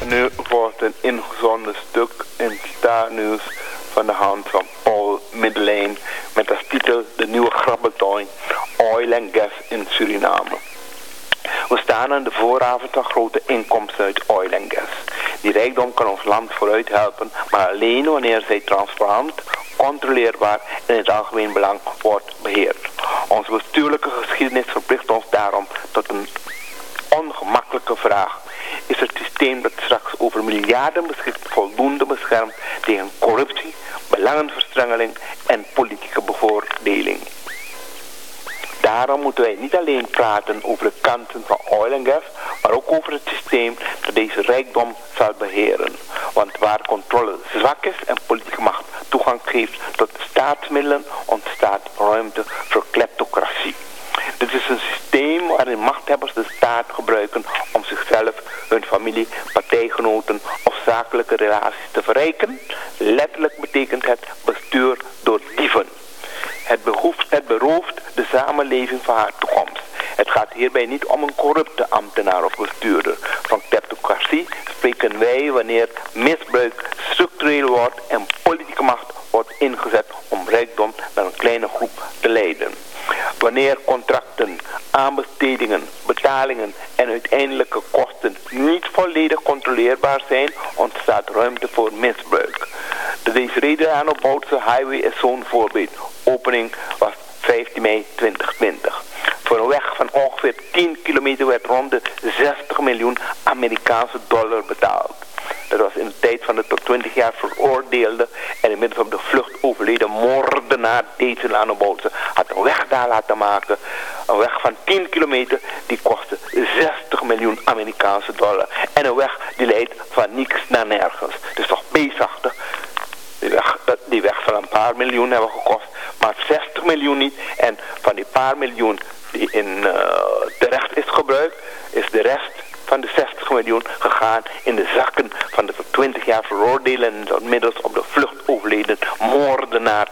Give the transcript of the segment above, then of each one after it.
nu wordt een ingezonden stuk in Staarnieuws van de hand van Paul Middelijn met als titel De Nieuwe Grabbelton, Oil and Gas in Suriname. We staan aan de vooravond van grote inkomsten uit oil en gas. Die rijkdom kan ons land vooruit helpen, maar alleen wanneer zij transparant, controleerbaar en in het algemeen belang wordt beheerd. Onze bestuurlijke geschiedenis verplicht ons daarom tot een ongemakkelijke vraag. Is het systeem dat straks over miljarden beschikt voldoende beschermd tegen corruptie, belangenverstrengeling en politieke bevoordeling? Daarom moeten wij niet alleen praten over de kansen van oil en gas, maar ook over het systeem dat deze rijkdom zal beheren. Want waar controle zwak is en politieke macht toegang geeft tot staatsmiddelen, ontstaat ruimte voor kleptocratie. Dit is een systeem waarin machthebbers de staat gebruiken om zichzelf, hun familie, partijgenoten of zakelijke relaties te verrijken. Letterlijk betekent het bestuur door dieven. Het berooft de samenleving van haar toekomst. Het gaat hierbij niet om een corrupte ambtenaar of bestuurder. Van kleptocratie spreken wij wanneer misbruik structureel wordt en politieke macht wordt ingezet om rijkdom naar een kleine groep te leiden. Wanneer contracten, aanbestedingen, betalingen en uiteindelijke kosten niet volledig controleerbaar zijn, ontstaat ruimte voor misbruik. De Desiree-Delano-Boutse Highway is zo'n voorbeeld. Opening was 15 mei 2020. Voor een weg van ongeveer 10 kilometer werd rond de 60 miljoen Amerikaanse dollar betaald. Dat was in de tijd van de tot 20 jaar veroordeelde en inmiddels op de vlucht overleden moordenaar Desiree-Delano-Boutse had een weg daar laten maken. Een weg van 10 kilometer die kostte 60 miljoen Amerikaanse dollar. En een weg die leidt van niks naar nergens. Dus toch beestachtig. Die weg van een paar miljoen hebben gekost, maar 60 miljoen niet. En van die paar miljoen die in terecht is gebruikt, is de rest van de 60 miljoen gegaan in de zakken van de tot 20 jaar veroordeelde en inmiddels op de vlucht overleden moordenaar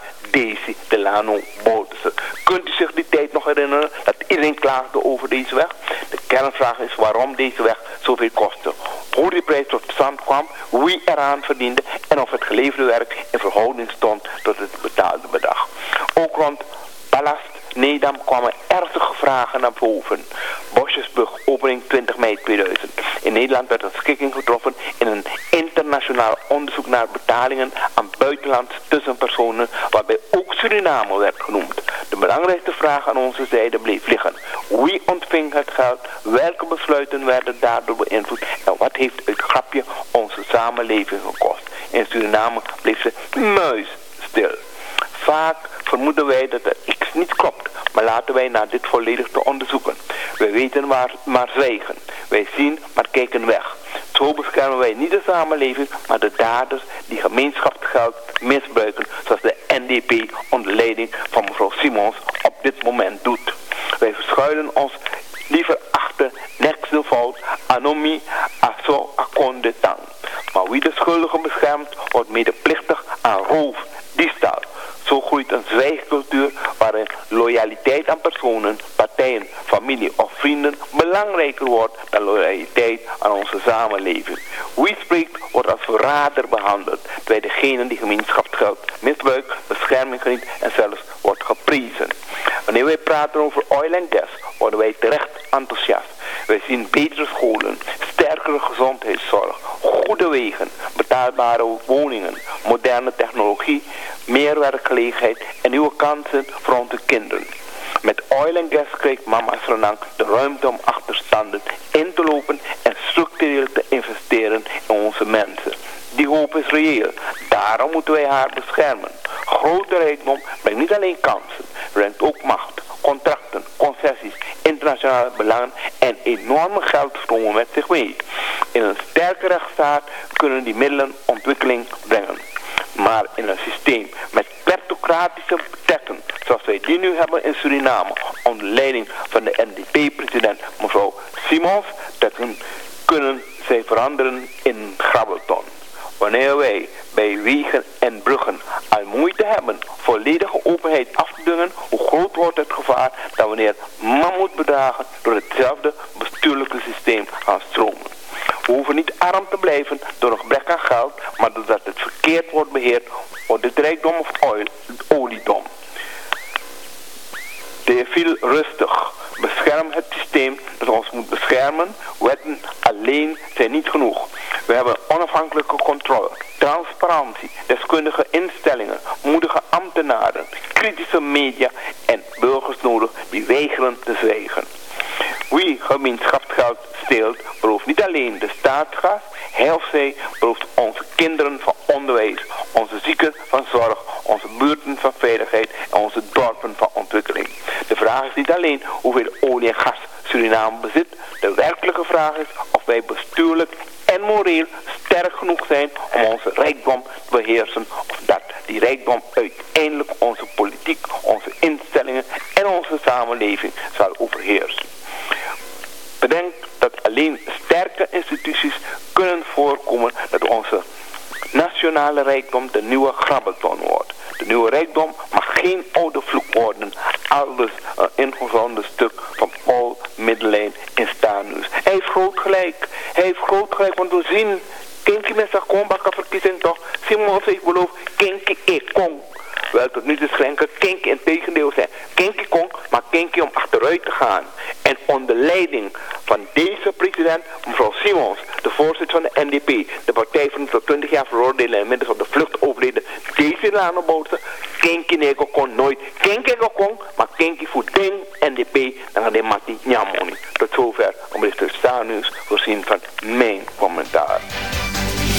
Desiree-Delano-Boutse. Kunt u zich die tijd nog herinneren dat iedereen klaagde over deze weg? De kernvraag is waarom deze weg zoveel kostte. Hoe die prijs tot stand kwam, wie eraan verdiende en of het geleverde werk in verhouding stond tot het betaalde bedrag. Ook rond Ballast Nedam kwamen ernstige vragen naar boven. Bosjesbrug, opening 20 mei 2000. In Nederland werd een schikking getroffen in een internationaal onderzoek naar betalingen aan buitenlandse tussenpersonen, waarbij ook Suriname werd genoemd. De belangrijkste vraag aan onze zijde bleef liggen. Wie ontving het geld? Welke besluiten werden daardoor beïnvloed? En wat heeft het grapje onze samenleving gekost? In Suriname bleef ze muisstil. Vaak vermoeden wij dat er iets niet klopt, maar laten wij naar dit volledig te onderzoeken. Wij weten maar zwijgen. Wij zien, maar kijken weg. Zo beschermen wij niet de samenleving, maar de daders die gemeenschapsgeld misbruiken, zoals de NDP onder leiding van mevrouw Simons op dit moment doet. Wij verschuilen ons liever achter niks de fout, anomie, aso, akonde tang. Maar wie de schuldigen beschermt, wordt medeplichtig aan roof, diefstal. Zo groeit een zwijgcultuur waarin loyaliteit aan personen, partijen, familie of vrienden belangrijker wordt dan loyaliteit aan onze samenleving. Wie spreekt wordt als verrader behandeld, terwijl degene die gemeenschapsgeld misbruikt, bescherming geniet en zelfs wordt geprezen. Wanneer wij praten over oil en gas, worden wij terecht enthousiast. Wij zien betere scholen, sterkere gezondheidszorg, goede wegen, betaalbare woningen, moderne technologie, meer werkgelegenheid en nieuwe kansen voor onze kinderen. Met oil en gas krijgt mama Srenang de ruimte om achterstanden in te lopen en structureel te investeren in onze mensen. Die hoop is reëel. Daarom moeten wij haar beschermen. Grote rijkdom brengt niet alleen kansen, brengt ook macht, contracten, concessies, internationale belangen en enorme geldstromen met zich mee. In een sterke rechtsstaat kunnen die middelen ontwikkeling brengen. Maar in een systeem met kleptocratische tekken, zoals wij die nu hebben in Suriname, onder leiding van de NDP-president mevrouw Simons, kunnen zij veranderen in grabbelton. Wanneer wij bij wegen en bruggen al moeite hebben volledige openheid af te dwingen, hoe groot wordt het gevaar dat wanneer mammoetbedragen door hetzelfde bestuurlijke systeem gaan stromen. We hoeven niet arm te blijven door een gebrek aan geld, maar doordat het verkeerd wordt beheerd, wordt het rijkdom of oliedom. De heer viel rustig. Bescherm het systeem dat ons moet beschermen. Wetten alleen zijn niet genoeg. We hebben onafhankelijke controle, transparantie, deskundige instellingen, moedige ambtenaren, kritische media en burgers nodig die weigeren te zwijgen. Wie gemeenschapsgeld steelt, berooft niet alleen de staatsgas, hij of zij berooft onze kinderen van onderwijs, onze zieken van zorg, onze buurten van veiligheid en onze dorpen van ontwikkeling. De vraag is niet alleen hoeveel olie en gas Suriname bezit. De werkelijke vraag is of wij bestuurlijk en moreel sterk genoeg zijn om onze rijkdom te beheersen, of dat die rijkdom uiteindelijk onze politiek, onze instellingen en onze samenleving zal overheersen. Bedenk dat alleen sterke instituties kunnen voorkomen dat onze nationale rijkdom de nieuwe grabbelton wordt. De nieuwe rijkdom mag geen oude vloek worden, aldus een ingezonden stuk van Paul Middelijn in Stanus. Hij heeft groot gelijk, want we zien, Kinky met zijn kombakken toch, Simon heeft beloofd, Kinky ik kom. Wel, tot nu te schrijven, Kinky in tegendeel zijn. Kinky kon, maar Kinky om achteruit te gaan. En onder leiding van deze president, mevrouw Simons, de voorzitter van de NDP, de partij van tot 20 jaar veroordeeld en inmiddels op de vlucht overleden, deze landenboten, Kinky nego kon nooit. Kinky kon, maar Kinky voor ding NDP, dan gaat hij Mati Nyamoni. Tot zover, om dit te staan nieuws voorzien van mijn commentaar.